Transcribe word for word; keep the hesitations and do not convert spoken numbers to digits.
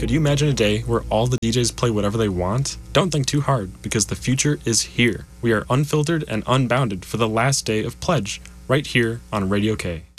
Could you imagine a day where all the D Js play whatever they want? Don't think too hard, because the future is here. We are unfiltered and unbounded for the last day of Pledge, right here on Radio K.